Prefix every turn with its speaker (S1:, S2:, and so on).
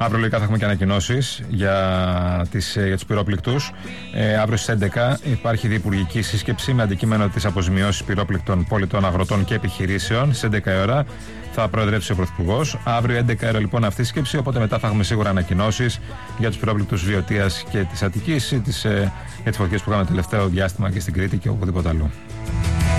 S1: Αύριο λογικά θα έχουμε και ανακοινώσεις για τους πυρόπληκτους. Αύριο στις 11 υπάρχει διυπουργική σύσκεψη με αντικείμενο τις αποζημιώσεις πυρόπληκτων πολιτών, αγροτών και επιχειρήσεων. Στις 11 η ώρα θα προεδρεύσει ο Πρωθυπουργός. Αύριο 11 η ώρα λοιπόν αυτή η σύσκεψη. Οπότε μετά θα έχουμε σίγουρα ανακοινώσεις για τους πυρόπληκτους Βιωτίας και της Αττικής, για τις φωτιές που κάναμε το τελευταίο διάστημα και στην Κρήτη και οπουδήποτε αλλού.